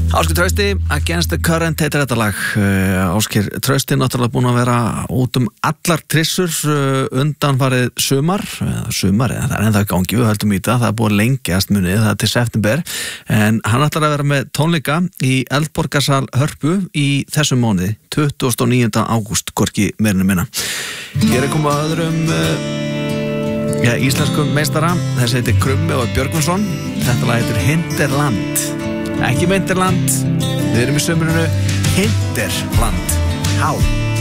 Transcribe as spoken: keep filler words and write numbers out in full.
Ásgeir Trausti, Against the Current heitir þetta lag. Ásgeir Trausti náttúrulega búin að vera út um allar trissur undanfarið sumar, sumar, það er ennþá í gangi, við höldum í það, það er búin lengjast munið, það er til september, en hann ætlar að vera með tónleika í Eldborgarsal Hörpu í þessum mánuði, tuttugasta og níunda ágúst, hvorki meirinu minna. Ég er að koma að öðrum ja, íslenskum meistara, þessi heitir Krummi og Björgvinsson, þetta lag heitir Hinterland. Ekki Vinterland, við erum í sömurinu Hinterland. Há